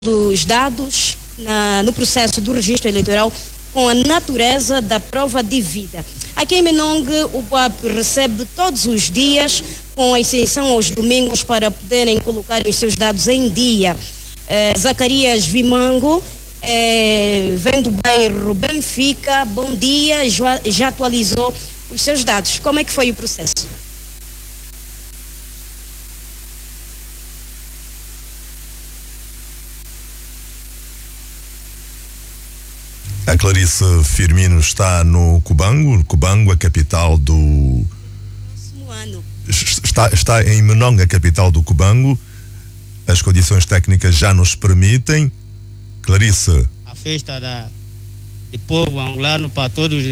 dos dados no processo do registro eleitoral com a natureza da prova de vida. Aqui em Menongue, o BUAP recebe todos os dias, com exceção aos domingos, para poderem colocar os seus dados em dia. Zacarias Vimango, vem do bairro Benfica, bom dia, já atualizou os seus dados. Como é que foi o processo? A Clarice Firmino está no Cubango, a capital do... Está em Menongue, a capital do Cubango. As condições técnicas já nos permitem. Clarice. A festa do povo angolano para todos,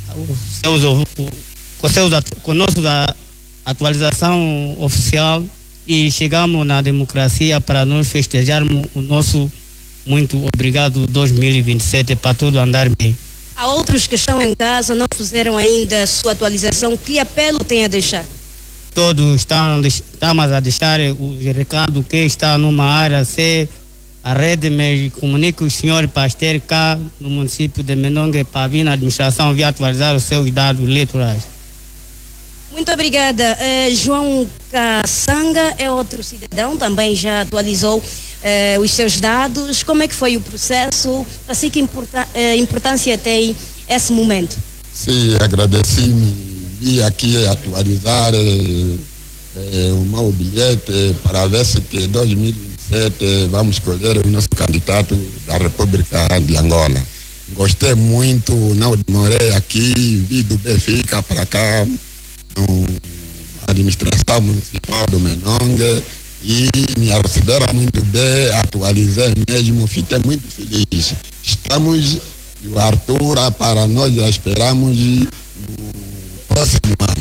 com a nossa atualização oficial, e chegamos na democracia para nós festejarmos o nosso muito obrigado 2027 para tudo andar bem. Há outros que estão em casa, não fizeram ainda a sua atualização. Que apelo tem a deixar? Todos estamos a deixar o recado que está numa área C, a rede me comunica o senhor Pasteur cá no município de Menongue para vir na administração vir atualizar os seus dados eleitorais. Muito obrigada. João Kassanga é outro cidadão, também já atualizou os seus dados. Como é que foi o processo? Assim, que importância tem esse momento? Sim, agradeci-me, vim aqui atualizar o meu bilhete para ver se que 2027 vamos escolher o nosso candidato da República de Angola. Gostei muito, não demorei aqui, vim do Benfica para cá, na administração municipal do Menongue, e me receberam muito bem, atualizei mesmo, fiquei muito feliz. Estamos, o Arthur, para nós já esperamos no próximo ano.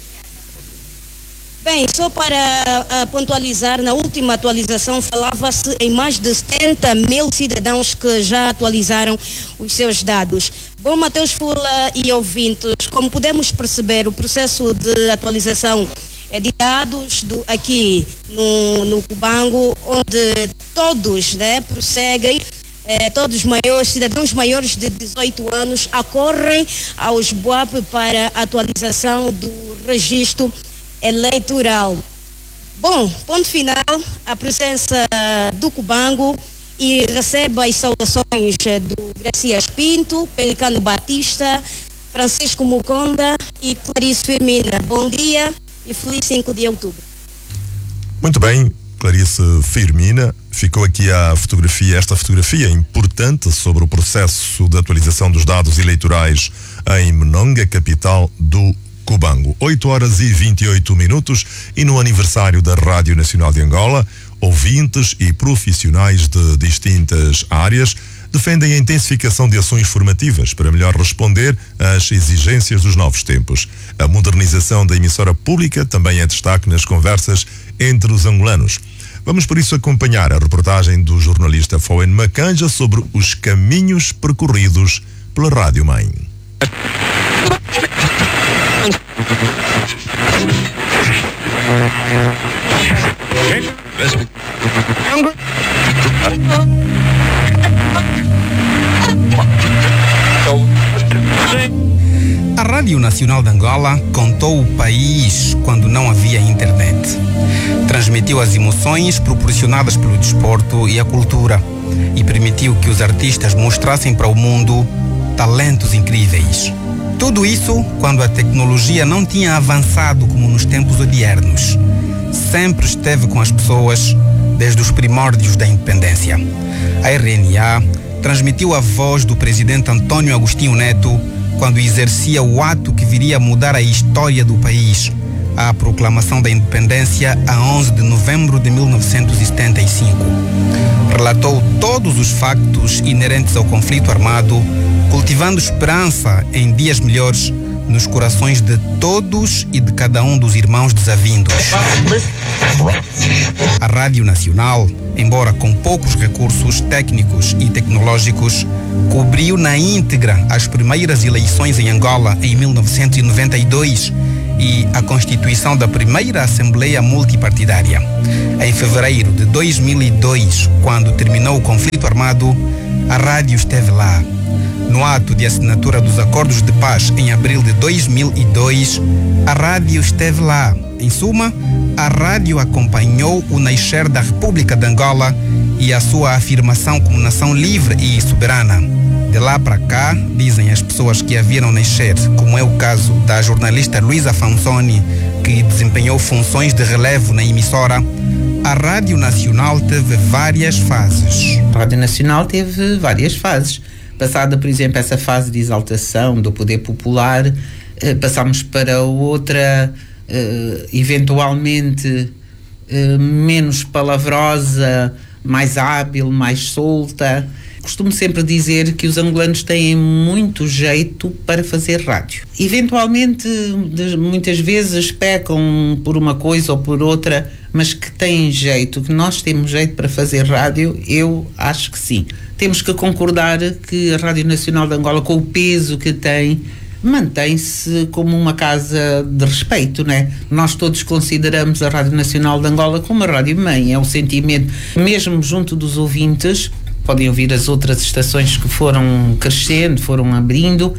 Bem, só para pontualizar, na última atualização falava-se em mais de 70 mil cidadãos que já atualizaram os seus dados. Bom, Mateus Fula e ouvintes, como podemos perceber, o processo de atualização de dados aqui no Cubango, onde todos prosseguem, todos cidadãos maiores de 18 anos acorrem aos BUAP para a atualização do registro eleitoral. Bom, ponto final, a presença do Cubango, e receba as saudações do Gracias Pinto, Pelicano Batista, Francisco Muconda e Clarice Firmina. Bom dia e feliz 5 de outubro. Muito bem, Clarice Firmina. Ficou aqui esta fotografia importante sobre o processo de atualização dos dados eleitorais em Menongue, capital do Cubango. 8h28, e no aniversário da Rádio Nacional de Angola, ouvintes e profissionais de distintas áreas defendem a intensificação de ações formativas para melhor responder às exigências dos novos tempos. A modernização da emissora pública também é destaque nas conversas entre os angolanos. Vamos por isso acompanhar a reportagem do jornalista Fowen Macanja sobre os caminhos percorridos pela Rádio Mãe. A Rádio Nacional de Angola contou o país quando não havia internet. Transmitiu as emoções proporcionadas pelo desporto e a cultura e permitiu que os artistas mostrassem para o mundo talentos incríveis. Tudo isso quando a tecnologia não tinha avançado como nos tempos odiernos. Sempre esteve com as pessoas desde os primórdios da independência. A RNA transmitiu a voz do presidente António Agostinho Neto quando exercia o ato que viria a mudar a história do país, a proclamação da independência a 11 de novembro de 1975. Relatou todos os factos inerentes ao conflito armado, cultivando esperança em dias melhores nos corações de todos e de cada um dos irmãos desavindos. A Rádio Nacional, embora com poucos recursos técnicos e tecnológicos, cobriu na íntegra as primeiras eleições em Angola em 1992 e a constituição da primeira Assembleia Multipartidária. Em fevereiro de 2002, quando terminou o conflito armado, a rádio esteve lá. No ato de assinatura dos acordos de paz em abril de 2002, a rádio esteve lá. Em suma, a rádio acompanhou o nascer da República de Angola e a sua afirmação como nação livre e soberana. De lá para cá, dizem as pessoas que a viram nascer, como é o caso da jornalista Luísa Fansoni, que desempenhou funções de relevo na emissora, a Rádio Nacional teve várias fases. A Rádio Nacional teve várias fases. Passada, por exemplo, essa fase de exaltação do poder popular, passámos para outra, eventualmente menos palavrosa, mais hábil, mais solta. Costumo sempre dizer que os angolanos têm muito jeito para fazer rádio. Eventualmente, muitas vezes pecam por uma coisa ou por outra, mas que têm jeito, que nós temos jeito para fazer rádio, eu acho que sim. Temos que concordar que a Rádio Nacional de Angola, com o peso que tem, mantém-se como uma casa de respeito, não é? Nós todos consideramos a Rádio Nacional de Angola como a rádio-mãe, é um sentimento, mesmo junto dos ouvintes. Podem ouvir as outras estações que foram crescendo, foram abrindo,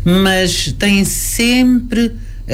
mas têm sempre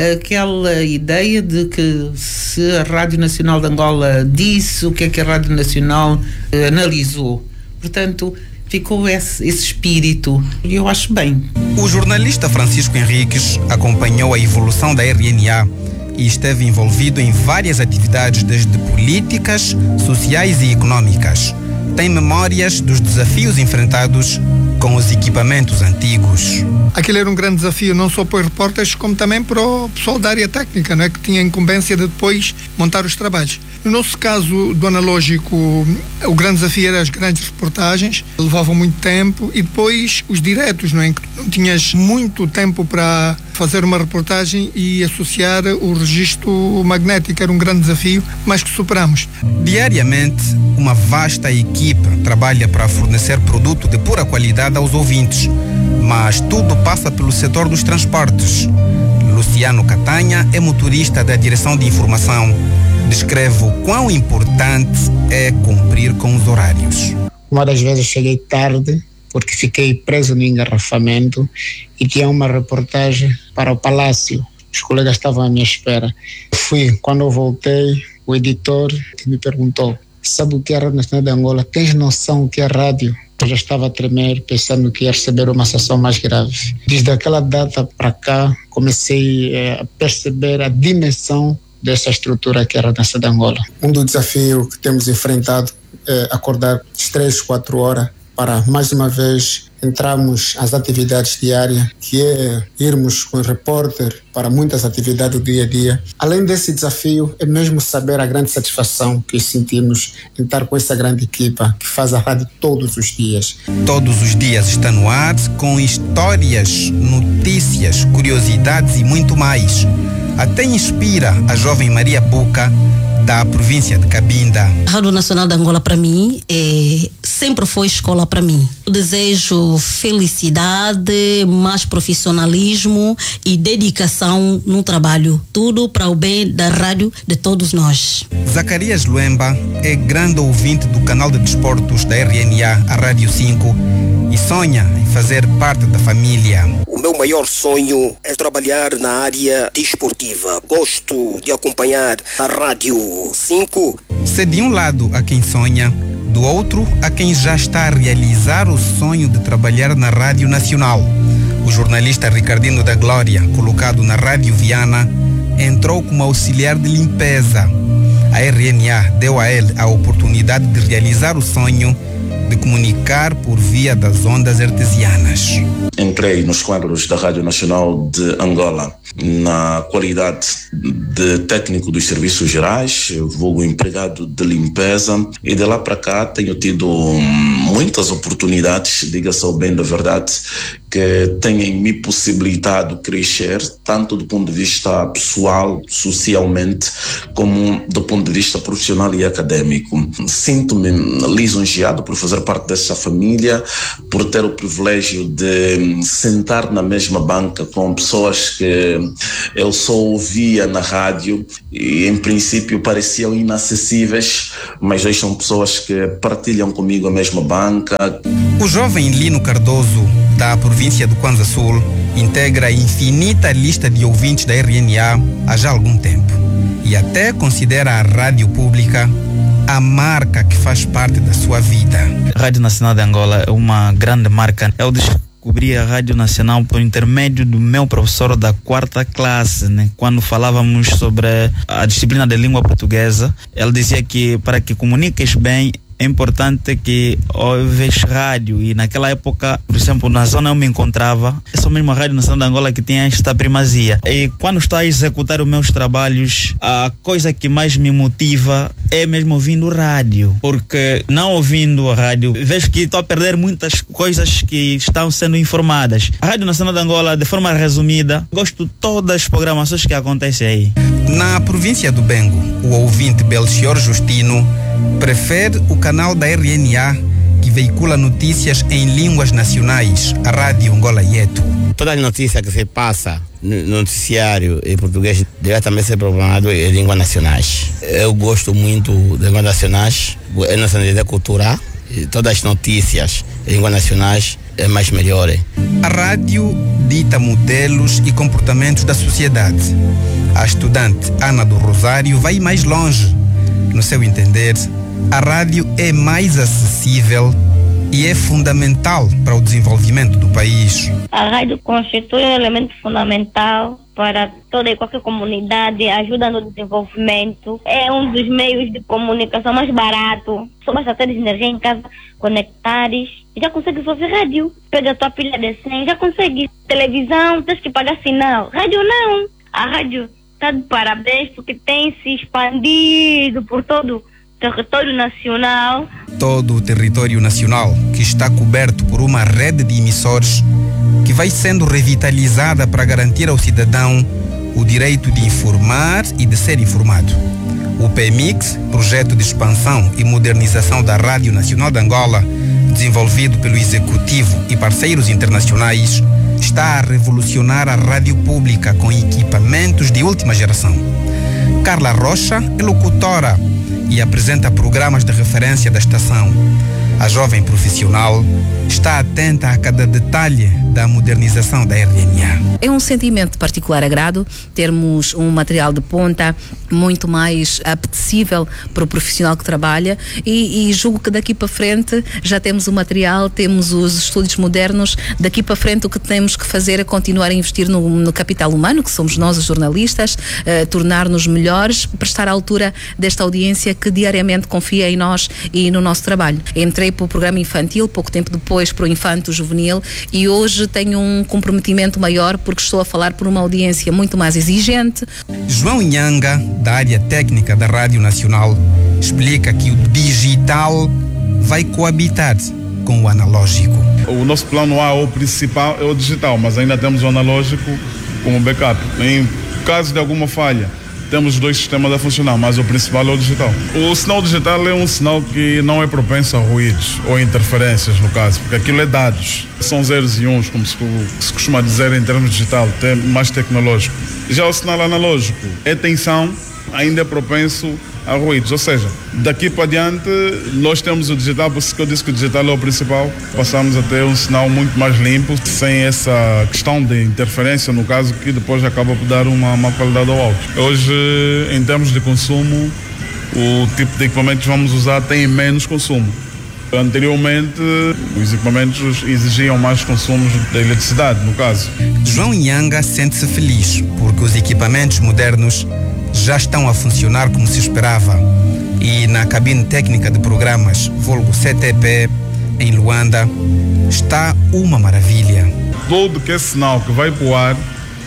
aquela ideia de que se a Rádio Nacional de Angola disse, o que é que a Rádio Nacional analisou. Portanto, ficou esse espírito e eu acho bem. O jornalista Francisco Henriques acompanhou a evolução da RNA e esteve envolvido em várias atividades, desde políticas, sociais e econômicas. Tem memórias dos desafios enfrentados com os equipamentos antigos. Aquele era um grande desafio, não só para os repórteres, como também para o pessoal da área técnica, não é? Que tinha a incumbência de depois montar os trabalhos. No nosso caso do analógico, o grande desafio era as grandes reportagens, levavam muito tempo, e depois os diretos, não é? Que não tinhas muito tempo para fazer uma reportagem e associar o registro magnético. Era um grande desafio, mas que superamos. Diariamente, uma vasta equipe trabalha para fornecer produto de pura qualidade aos ouvintes, mas tudo passa pelo setor dos transportes. Luciano Catanha é motorista da Direção de Informação. Descreve o quão importante é cumprir com os horários. Uma das vezes cheguei tarde porque fiquei preso no engarrafamento e tinha uma reportagem para o Palácio. Os colegas estavam à minha espera. Quando eu voltei, o editor me perguntou: sabe o que é a Rádio Nacional de Angola? Tens noção o que é rádio? Eu já estava a tremer, pensando que ia receber uma sanção mais grave. Desde aquela data para cá, comecei a perceber a dimensão dessa estrutura que é a Rádio Nacional de Angola. Um dos desafios que temos enfrentado é acordar às 3, 4 horas para, mais uma vez, entrarmos às atividades diárias, que é irmos com o repórter para muitas atividades do dia a dia. Além desse desafio, é mesmo saber a grande satisfação que sentimos em estar com essa grande equipa que faz a rádio todos os dias. Todos os dias está no ar, com histórias, notícias, curiosidades e muito mais. Até inspira a jovem Maria Buca, da província de Cabinda. A Rádio Nacional de Angola, para mim, sempre foi escola para mim. Eu desejo felicidade, mais profissionalismo e dedicação no trabalho. Tudo para o bem da rádio de todos nós. Zacarias Luemba é grande ouvinte do canal de desportos da RNA, a Rádio 5, e sonha em fazer parte da família. O meu maior sonho é trabalhar na área desportiva. Gosto de acompanhar a Rádio 5. Se de um lado há quem sonha, do outro há quem já está a realizar o sonho de trabalhar na Rádio Nacional. O jornalista Ricardino da Glória, colocado na Rádio Viana, entrou como auxiliar de limpeza. A RNA deu a ele a oportunidade de realizar o sonho de comunicar por via das ondas artesianas. Entrei nos quadros da Rádio Nacional de Angola na qualidade de técnico dos serviços gerais, vulgo empregado de limpeza, e de lá para cá tenho tido muitas oportunidades, diga-se ao bem da verdade, que têm me possibilitado crescer, tanto do ponto de vista pessoal, socialmente, como do ponto de vista profissional e académico. Sinto-me lisonjeado por fazer parte dessa família, por ter o privilégio de sentar na mesma banca com pessoas que eu só ouvia na rádio e, em princípio, pareciam inacessíveis, mas hoje são pessoas que partilham comigo a mesma banca. O jovem Lino Cardoso, da província do Kwanza Sul, integra a infinita lista de ouvintes da RNA há já algum tempo e até considera a rádio pública a marca que faz parte da sua vida. A Rádio Nacional de Angola é uma grande marca. Eu descobri a Rádio Nacional por intermédio do meu professor da 4ª classe, né? Quando falávamos sobre a disciplina de língua portuguesa, ele dizia que para que comuniques bem, é importante que ouves rádio, e naquela época, por exemplo, na zona eu me encontrava, é só mesmo a Rádio Nacional de Angola que tinha esta primazia. E quando estou a executar os meus trabalhos, a coisa que mais me motiva é mesmo ouvindo rádio, porque não ouvindo a rádio, vejo que estou a perder muitas coisas que estão sendo informadas. A Rádio Nacional de Angola, de forma resumida, gosto de todas as programações que acontecem aí. Na província do Bengo, o ouvinte Belchior Justino prefere o canal da RNA, que veicula notícias em línguas nacionais, a Rádio Angola Yetu. Toda a notícia que se passa no noticiário em português deve também ser programado em línguas nacionais. Eu gosto muito de línguas nacionais, é nacionalidade cultural, e todas as notícias em línguas nacionais é mais melhor. A rádio dita modelos e comportamentos da sociedade. A estudante Ana do Rosário vai mais longe. No seu entender, a rádio é mais acessível e é fundamental para o desenvolvimento do país. A rádio constitui um elemento fundamental para toda e qualquer comunidade, ajuda no desenvolvimento, é um dos meios de comunicação mais barato. Só basta ter energia em casa, conectares, já consegues ouvir rádio. Pega a tua pilha de 100, já consegues. Televisão, tens que pagar sinal. Rádio não. A rádio está de parabéns porque tem se expandido por todo o território nacional. Todo o território nacional, que está coberto por uma rede de emissores que vai sendo revitalizada para garantir ao cidadão o direito de informar e de ser informado. O PMIX, Projeto de Expansão e Modernização da Rádio Nacional de Angola, desenvolvido pelo Executivo e parceiros internacionais, está a revolucionar a rádio pública com equipamentos de última geração. Carla Rocha é locutora e apresenta programas de referência da estação. A jovem profissional está atenta a cada detalhe da modernização da RNA. É um sentimento de particular agrado termos um material de ponta muito mais apetecível para o profissional que trabalha e julgo que daqui para frente já temos o material, temos os estúdios modernos. Daqui para frente o que temos que fazer é continuar a investir no capital humano, que somos nós os jornalistas, tornar-nos melhores, para estar à altura desta audiência que diariamente confia em nós e no nosso trabalho. Entrei para o programa infantil, pouco tempo depois para o infanto juvenil, e hoje tenho um comprometimento maior porque estou a falar por uma audiência muito mais exigente. João Inhanga, da área técnica da Rádio Nacional, explica que o digital vai coabitar com o analógico. O nosso plano A, o principal, é o digital, mas ainda temos o analógico como backup. Em caso de alguma falha, temos os dois sistemas a funcionar, mas o principal é o digital. O sinal digital é um sinal que não é propenso a ruídos ou interferências, no caso, porque aquilo é dados. São zeros e uns, como se costuma dizer em termos digital, mais tecnológico. Já o sinal analógico é tensão, ainda é propenso a ruídos, ou seja, daqui para adiante nós temos o digital, por isso que eu disse que o digital é o principal. Passamos a ter um sinal muito mais limpo, sem essa questão de interferência, no caso, que depois acaba por dar uma qualidade ao áudio. Hoje, em termos de consumo, o tipo de equipamentos que vamos usar tem menos consumo. Anteriormente, os equipamentos exigiam mais consumos de eletricidade, no caso. João Inhanga sente-se feliz porque os equipamentos modernos já estão a funcionar como se esperava. E na cabine técnica de programas, vulgo CTP, em Luanda, está uma maravilha. Todo que é sinal que vai para o ar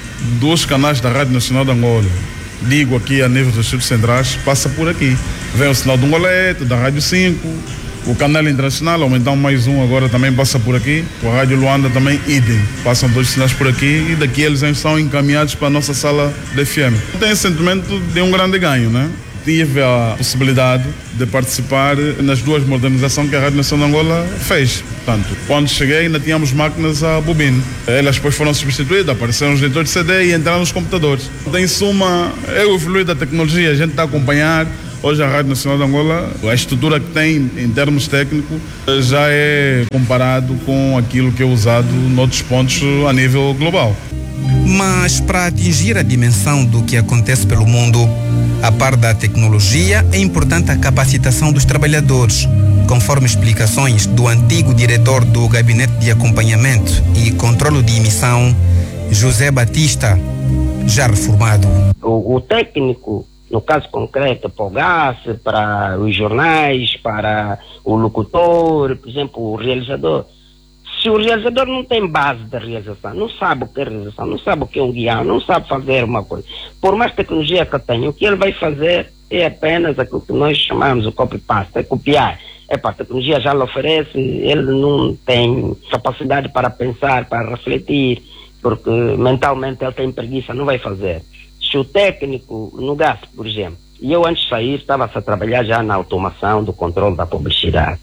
dos canais da Rádio Nacional de Angola, digo aqui a nível dos distritos centrais, passa por aqui. Vem o sinal do Angolete, da Rádio 5, O canal internacional, aumentamos mais um, agora também passa por aqui. O Rádio Luanda também, idem. Passam todos os sinais por aqui e daqui eles são encaminhados para a nossa sala de FM. Tem esse sentimento de um grande ganho, né? Tive a possibilidade de participar nas 2 modernizações que a Rádio Nacional de Angola fez. Portanto, quando cheguei ainda tínhamos máquinas a bobina. Elas depois foram substituídas, apareceram os leitores de CD e entraram nos computadores. Então, em suma, é o evoluir da tecnologia, a gente está a acompanhar. Hoje a Rádio Nacional de Angola, a estrutura que tem em termos técnicos, já é comparado com aquilo que é usado noutros pontos a nível global. Mas para atingir a dimensão do que acontece pelo mundo, a par da tecnologia, é importante a capacitação dos trabalhadores, conforme explicações do antigo diretor do Gabinete de Acompanhamento e Controlo de Emissão, José Batista, já reformado. O técnico, no caso concreto, para o gás, para os jornais, para o locutor, por exemplo, o realizador. Se o realizador não tem base de realização, não sabe o que é realização, não sabe o que é um guião, não sabe fazer uma coisa, por mais tecnologia que tenha, o que ele vai fazer é apenas aquilo que nós chamamos de copy-paste, é copiar. A tecnologia já lhe oferece, ele não tem capacidade para pensar, para refletir, porque mentalmente ele tem preguiça, não vai fazer. Se o técnico no gás, por exemplo, e eu antes de sair estava a trabalhar já na automação do controle da publicidade,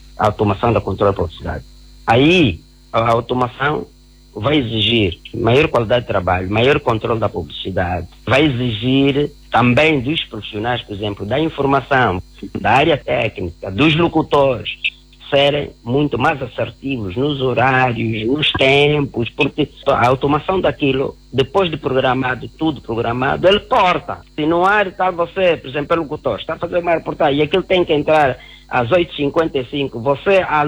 aí a automação vai exigir maior qualidade de trabalho, maior controle da publicidade, vai exigir também dos profissionais, por exemplo, da informação, da área técnica, dos locutores, serem muito mais assertivos nos horários, nos tempos, porque a automação daquilo, depois de programado, tudo programado, ele corta. Se no ar está você, por exemplo, o locutor, está a fazer uma reportagem e aquilo tem que entrar às 8h55, você às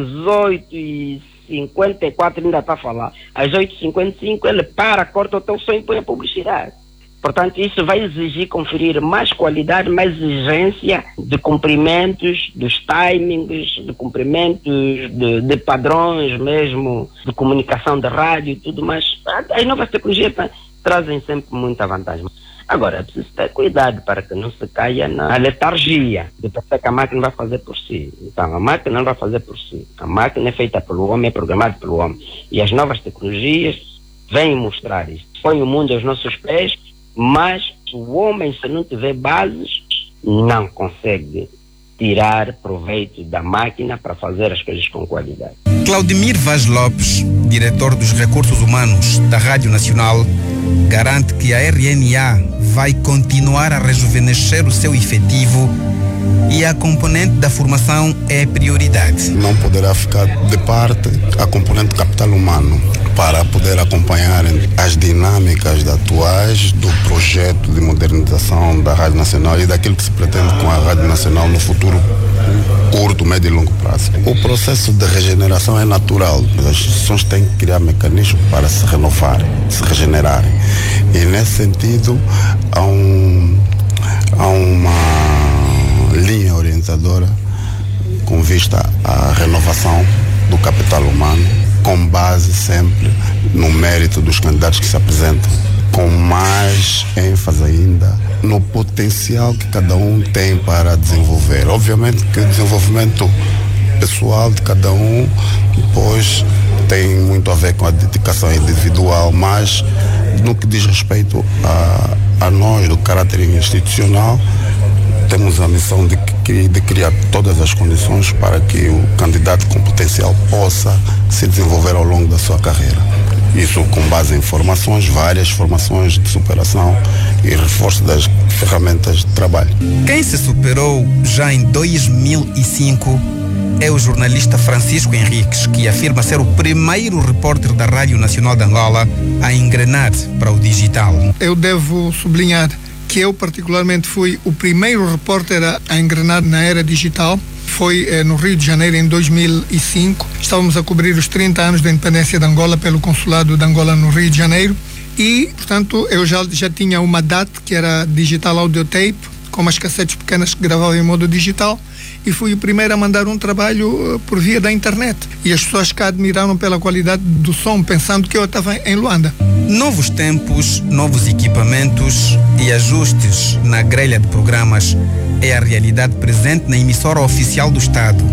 8h54 ainda está a falar, às 8h55 ele para, corta o teu som e põe a publicidade. Portanto, isso vai exigir conferir mais qualidade, mais exigência de cumprimentos, dos timings, de cumprimentos, de padrões mesmo, de comunicação de rádio e tudo mais. As novas tecnologias trazem sempre muita vantagem. Agora, é preciso ter cuidado para que não se caia na letargia de pensar que a máquina vai fazer por si. Então, a máquina não vai fazer por si. A máquina é feita pelo homem, é programada pelo homem. E as novas tecnologias vêm mostrar isso. Põe o mundo aos nossos pés, mas o homem, se não tiver bases, não consegue tirar proveito da máquina para fazer as coisas com qualidade. Claudemir Vaz Lopes, diretor dos Recursos Humanos da Rádio Nacional, garante que a RNA vai continuar a rejuvenescer o seu efetivo e a componente da formação é prioridade. Não poderá ficar de parte a componente capital humano para poder acompanhar as dinâmicas atuais do projeto de modernização da Rádio Nacional e daquilo que se pretende com a Rádio Nacional no futuro curto, médio e longo prazo. O processo de regeneração é natural. As instituições têm que criar mecanismos para se renovarem, se regenerarem. E nesse sentido, há uma linha orientadora com vista à renovação do capital humano, com base sempre no mérito dos candidatos que se apresentam, com mais ênfase ainda no potencial que cada um tem para desenvolver. Obviamente que o desenvolvimento pessoal de cada um depois tem muito a ver com a dedicação individual, mas no que diz respeito a nós, do caráter institucional, temos a missão de criar todas as condições para que o candidato com potencial possa se desenvolver ao longo da sua carreira. Isso com base em formações, várias formações de superação e reforço das ferramentas de trabalho. Quem se superou já em 2005 é o jornalista Francisco Henriques, que afirma ser o primeiro repórter da Rádio Nacional de Angola a engrenar para o digital. Eu devo sublinhar que eu particularmente fui o primeiro repórter a engrenar na era digital. Foi no Rio de Janeiro em 2005. Estávamos a cobrir os 30 anos da independência de Angola pelo Consulado de Angola no Rio de Janeiro e, portanto, eu já tinha uma DAT, que era Digital Audio Tape, com umas cassetes pequenas que gravava em modo digital, e fui o primeiro a mandar um trabalho por via da internet. E as pessoas cá admiraram pela qualidade do som, pensando que eu estava em Luanda. Novos tempos, novos equipamentos e ajustes na grelha de programas é a realidade presente na emissora oficial do Estado.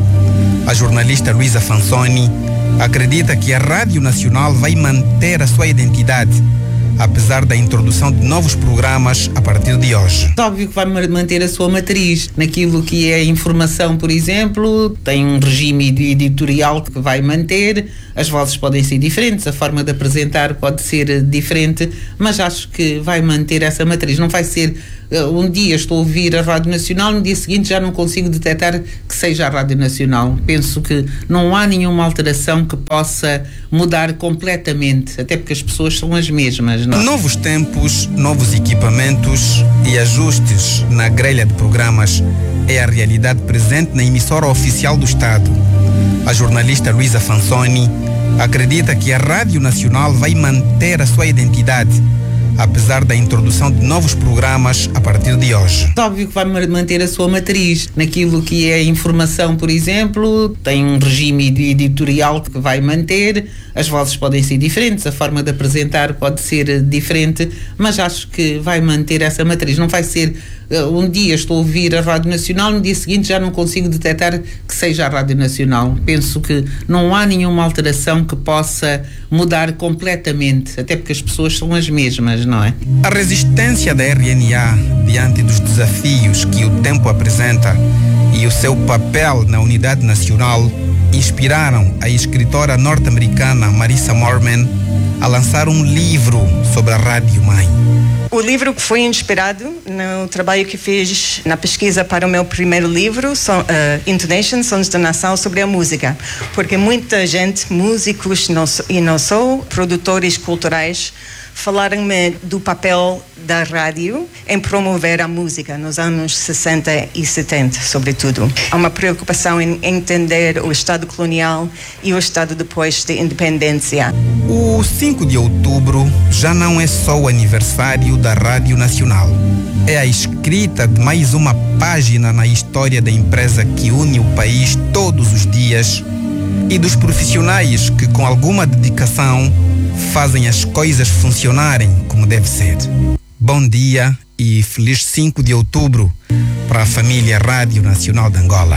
A jornalista Luísa Fanzoni acredita que a Rádio Nacional vai manter a sua identidade, apesar da introdução de novos programas a partir de hoje. É óbvio que vai manter a sua matriz naquilo que é informação, por exemplo, tem um regime editorial que vai manter, as vozes podem ser diferentes, a forma de apresentar pode ser diferente, mas acho que vai manter essa matriz. Não vai ser um dia estou a ouvir a Rádio Nacional, no dia seguinte já não consigo detectar que seja a Rádio Nacional. Penso que não há nenhuma alteração que possa mudar completamente, até porque as pessoas são as mesmas. Não? Novos tempos, novos equipamentos e ajustes na grelha de programas é a realidade presente na emissora oficial do Estado. A jornalista Luísa Fanzoni acredita que a Rádio Nacional vai manter a sua identidade, apesar da introdução de novos programas a partir de hoje. É óbvio que vai manter a sua matriz naquilo que é informação, por exemplo, tem um regime editorial que vai manter, as vozes podem ser diferentes, a forma de apresentar pode ser diferente, mas acho que vai manter essa matriz. Não vai ser um dia estou a ouvir a Rádio Nacional, no dia seguinte já não consigo detectar que seja a Rádio Nacional. Penso que não há nenhuma alteração que possa mudar completamente, até porque as pessoas são as mesmas, não é? A resistência da RNA diante dos desafios que o tempo apresenta e o seu papel na unidade nacional inspiraram a escritora norte-americana Marissa Morman a lançar um livro sobre a Rádio Mãe. O livro foi inspirado no trabalho que fiz na pesquisa para o meu primeiro livro, Intonation, Sons da Nação, sobre a música. Porque muita gente, músicos e não só, produtores culturais, falaram-me do papel da rádio em promover a música nos anos 60 e 70, sobretudo. Há uma preocupação em entender o Estado colonial e o Estado depois de independência. O 5 de outubro já não é só o aniversário da Rádio Nacional. É a escrita de mais uma página na história da empresa que une o país todos os dias e dos profissionais que, com alguma dedicação, fazem as coisas funcionarem como deve ser. Bom dia e feliz 5 de outubro para a família Rádio Nacional de Angola.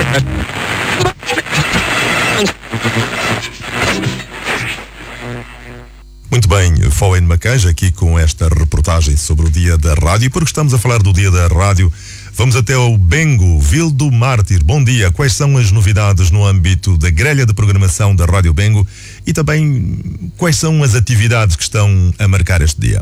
Muito bem, Fowen Macanja aqui com esta reportagem sobre o Dia da Rádio. Porque estamos a falar do Dia da Rádio, vamos até ao Bengo, Vildo Mártir. Bom dia, quais são as novidades no âmbito da grelha de programação da Rádio Bengo e também quais são as atividades que estão a marcar este dia?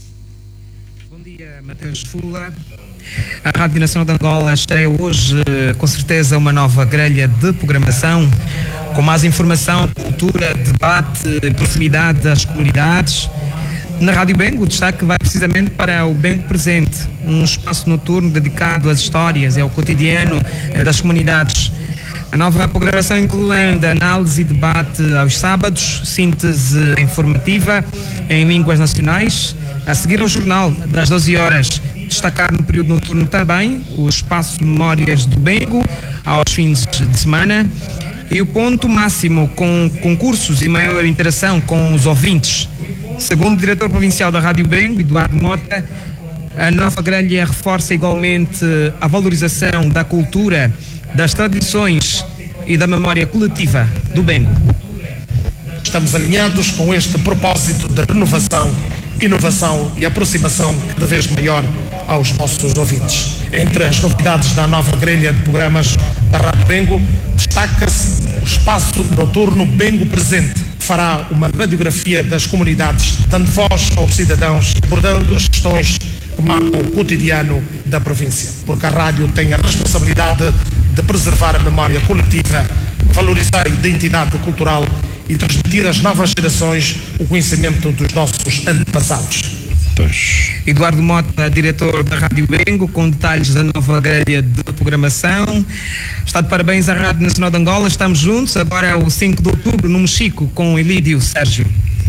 Bom dia, Mateus Fula. A Rádio Nacional de Angola estreia hoje, com certeza, uma nova grelha de programação com mais informação, cultura, debate, proximidade das comunidades. Na Rádio Bengo, o destaque vai precisamente para o Bengo Presente, um espaço noturno dedicado às histórias e ao cotidiano das comunidades. A nova programação inclui ainda análise e debate aos sábados, síntese informativa em línguas nacionais, a seguir ao jornal das 12 horas. Destacar no período noturno também o espaço Memórias do Bengo aos fins de semana e o ponto máximo com concursos e maior interação com os ouvintes. Segundo o diretor provincial da Rádio Bengo, Eduardo Mota, a nova grelha reforça igualmente a valorização da cultura, das tradições e da memória coletiva do Bengo. Estamos alinhados com este propósito de renovação, inovação e aproximação cada vez maior aos nossos ouvintes. Entre as novidades da nova grelha de programas da Rádio Bengo, destaca-se o espaço noturno Bengo Presente, que fará uma radiografia das comunidades, dando voz aos cidadãos, abordando as questões que marcam o cotidiano da província. Porque a rádio tem a responsabilidade de preservar a memória coletiva, valorizar a identidade cultural e transmitir às novas gerações o conhecimento dos nossos antepassados. Eduardo Mota, diretor da Rádio Bengo, com detalhes da nova grelha de programação. Está de parabéns à Rádio Nacional de Angola. Estamos juntos agora o 5 de outubro no Mexico com Elídio Sérgio.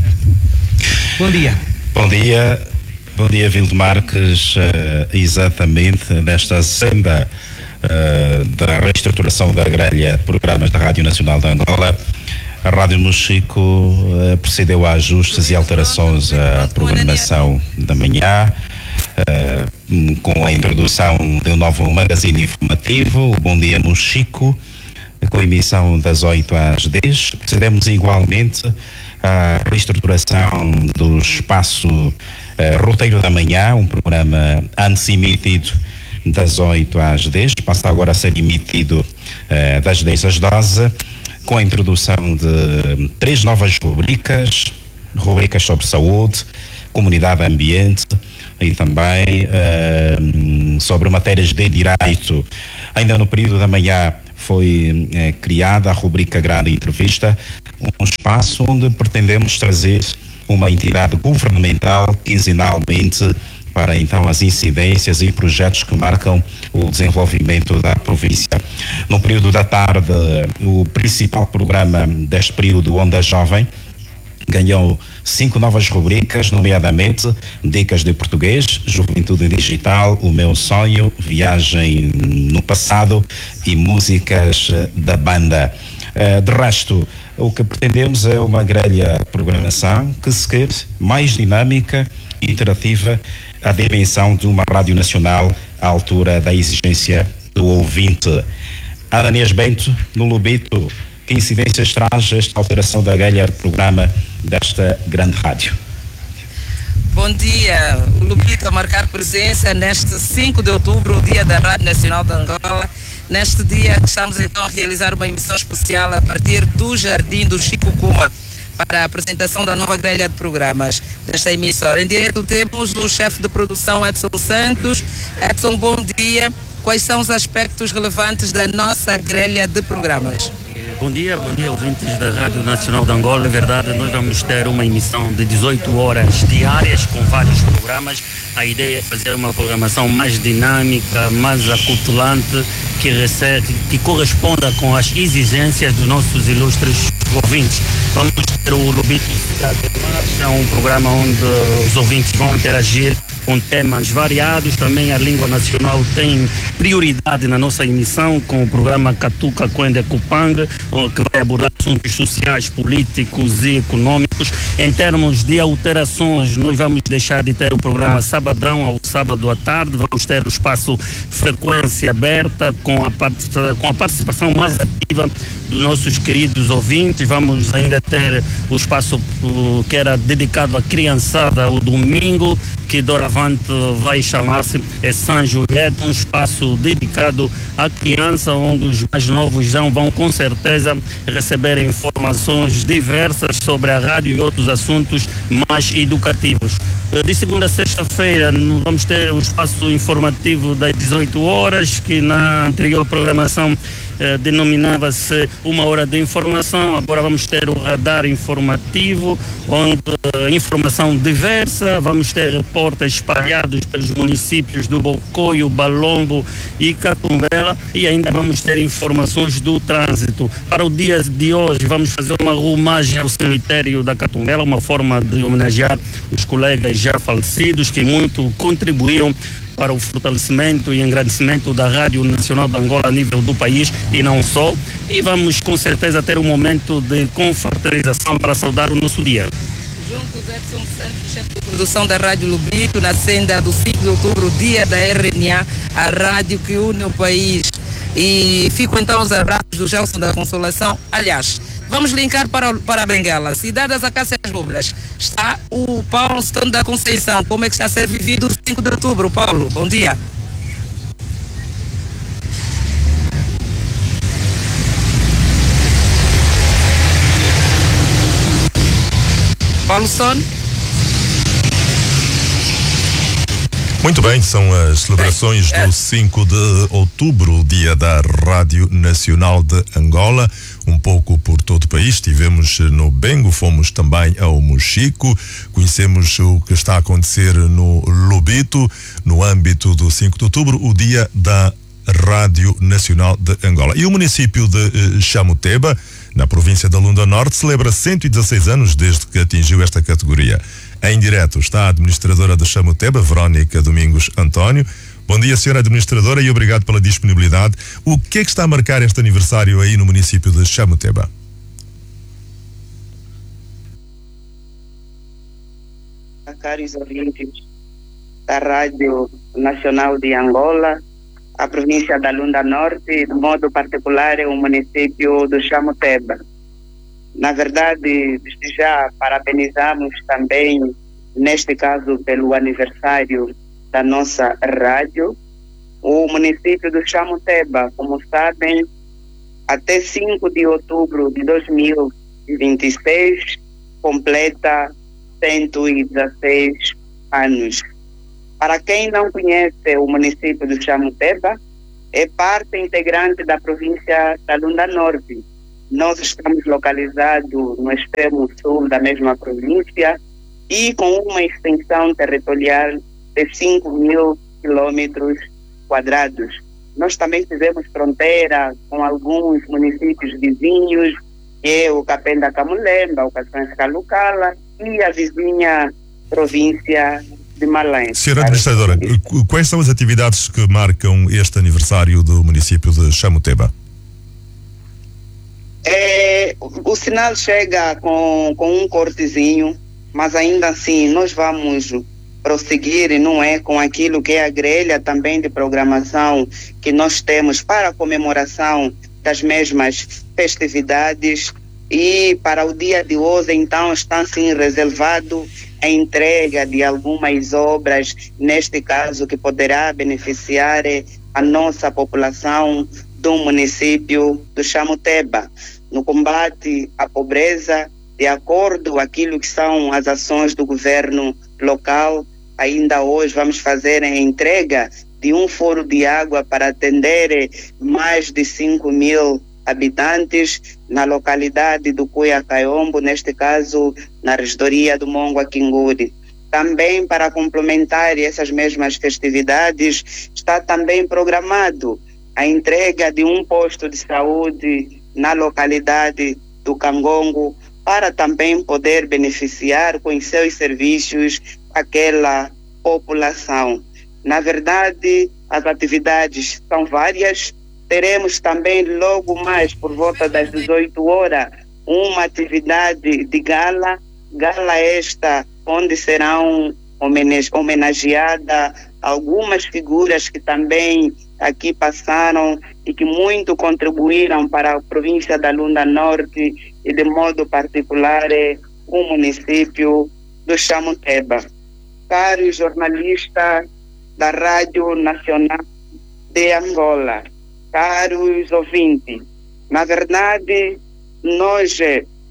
Bom dia. Bom dia, Vildo Marques. Exatamente nesta senda da reestruturação da grelha de programas da Rádio Nacional de Angola, a Rádio Mexico procedeu a ajustes e alterações à programação da manhã, com a introdução de um novo magazine informativo, o Bom Dia Mexico, com emissão das 8 às 10. Procedemos igualmente à reestruturação do espaço Roteiro da Manhã, um programa antes emitido das 8 às 10, passa agora a ser emitido das 10 às 12, com a introdução de 3 novas rubricas sobre saúde, comunidade, ambiente e também sobre matérias de direito. Ainda no período da manhã foi criada a rubrica Grande Entrevista, um espaço onde pretendemos trazer uma entidade governamental quinzenalmente para então as incidências e projetos que marcam o desenvolvimento da província. No período da tarde, o principal programa deste período, Onda Jovem, ganhou 5 novas rubricas, nomeadamente Dicas de Português, Juventude Digital, O Meu Sonho, Viagem no Passado e Músicas da Banda. De resto, o que pretendemos é uma grelha programação que se quer mais dinâmica e interativa, a dimensão de uma rádio nacional à altura da exigência do ouvinte. Adanias Bento, no Lubito, que incidências traz esta alteração da grelha de programa desta grande rádio? Bom dia. O Lubito a marcar presença neste 5 de outubro, o dia da Rádio Nacional de Angola. Neste dia estamos então a realizar uma emissão especial a partir do Jardim do Chico Kuma para a apresentação da nova grelha de programas desta emissora. Em direto temos o chefe de produção Edson Santos. Edson, bom dia. Quais são os aspectos relevantes da nossa grelha de programas? Bom dia, ouvintes da Rádio Nacional de Angola. É verdade, nós vamos ter uma emissão de 18 horas diárias com vários programas. A ideia é fazer uma programação mais dinâmica, mais aculturante, que corresponda com as exigências dos nossos ilustres ouvintes. Vamos ter o Lubito Cidade de Marcha, um programa onde os ouvintes vão interagir com temas variados. Também a língua nacional tem prioridade na nossa emissão, com o programa Catuca Quende Cupanga, que vai abordar assuntos sociais, políticos e econômicos. Em termos de alterações, nós vamos deixar de ter o programa sabadão ao sábado à tarde. Vamos ter o espaço Frequência Aberta, com a participação mais ativa dos nossos queridos ouvintes. Vamos ainda ter o espaço que era dedicado à criançada, o domingo, que doravante vai chamar-se São Juliette, um espaço dedicado à criança, onde os mais novos já vão com certeza receber informações diversas sobre a rádio e outros assuntos mais educativos. De segunda a sexta-feira vamos ter o espaço informativo das 18 horas, que na anterior programação denominava-se Uma Hora de Informação. Agora vamos ter o radar informativo, onde informação diversa. Vamos ter repórteres espalhados pelos municípios do Bocoio, Balombo e Catumbela, e ainda vamos ter informações do trânsito. Para o dia de hoje vamos fazer uma rumagem ao cemitério da Catumbela, uma forma de homenagear os colegas já falecidos que muito contribuíram para o fortalecimento e engrandecimento da Rádio Nacional de Angola a nível do país e não só. E vamos com certeza ter um momento de confraternização para saudar o nosso dia. Junto do Edson Santos, chefe de produção da Rádio Lubito, na senda do 5 de outubro, dia da RNA, a rádio que une o país. E fico então aos abraços do Gelson da Consolação. Aliás, vamos linkar para a Benguela, cidade das Acácias Rubras. Está o Paulo Stone da Conceição. Como é que está a ser vivido o 5 de outubro, Paulo? Bom dia. Paulo Stone? Muito bem, são as celebrações do 5 de outubro, dia da Rádio Nacional de Angola, um pouco por todo o país. Estivemos no Bengo, fomos também ao Mochico, conhecemos o que está a acontecer no Lubito, no âmbito do 5 de outubro, o dia da Rádio Nacional de Angola. E o município de Chamuteba, na província da Lunda Norte, celebra 116 anos desde que atingiu esta categoria. Em direto está a administradora de Chamuteba, Verónica Domingos António. Bom dia, senhora administradora, e obrigado pela disponibilidade. O que é que está a marcar este aniversário aí no município de Chamuteba? Caros ouvintes da Rádio Nacional de Angola, a província da Lunda Norte, de modo particular o município do Chamuteba. Na verdade, desde já parabenizamos também, neste caso pelo aniversário da nossa rádio, o município do Chamuteba. Como sabem, até 5 de outubro de 2026 completa 116 anos. Para quem não conhece o município do Chamuteba, é parte integrante da província da Lunda Norte. Nós estamos localizados no extremo sul da mesma província e com uma extensão territorial de 5.000 quilômetros quadrados. Nós também fizemos fronteira com alguns municípios vizinhos, que é o Capenda Camulemba, o Cações Calucala e a vizinha província de Malém. Senhora Administradora, quais são as atividades que marcam este aniversário do município de Chamuteba? O sinal chega com um cortezinho, mas ainda assim nós vamos prosseguir, não é, com aquilo que é a grelha também de programação que nós temos para a comemoração das mesmas festividades. E para o dia de hoje, então, está sim reservado a entrega de algumas obras, neste caso, que poderá beneficiar a nossa população do município do Chamuteba, no combate à pobreza, de acordo com aquilo que são as ações do governo local. Ainda hoje vamos fazer a entrega de um foro de água para atender mais de 5.000 habitantes na localidade do Cuiacaiombo, neste caso na regidoria do Mongo Aquinguri. Também para complementar essas mesmas festividades, está também programado a entrega de um posto de saúde na localidade do Cangongo, para também poder beneficiar com seus serviços aquela população. Na verdade, as atividades são várias. Teremos também logo mais por volta das 18 horas uma atividade de gala esta onde serão homenageadas algumas figuras que também aqui passaram e que muito contribuíram para a província da Lunda Norte e de modo particular o município do Chamuteba. Caros jornalistas da Rádio Nacional de Angola, caros ouvintes, na verdade, nós,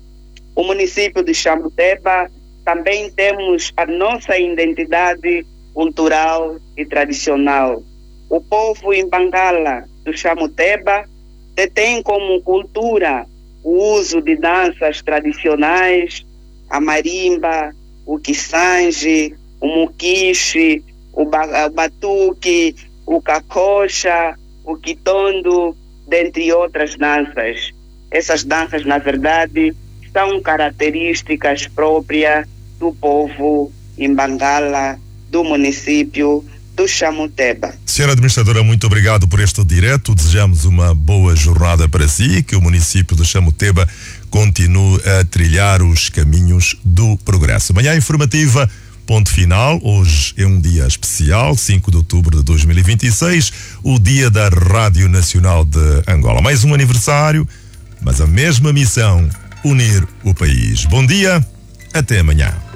o município de Chamuteba, também temos a nossa identidade cultural e tradicional. O povo Imbangala do Chamuteba detém como cultura o uso de danças tradicionais, a marimba, o quisange, o muquiche, o batuque, o cacocha, o quitondo, dentre outras danças. Essas danças, na verdade, são características próprias do povo Imbangala, do município do Chamuteba. Senhora Administradora, muito obrigado por este direto. Desejamos uma boa jornada para si, que o município do Chamuteba continue a trilhar os caminhos do progresso. Manhã informativa, ponto final. Hoje é um dia especial, 5 de outubro de 2026, o dia da Rádio Nacional de Angola. Mais um aniversário, mas a mesma missão, unir o país. Bom dia, até amanhã.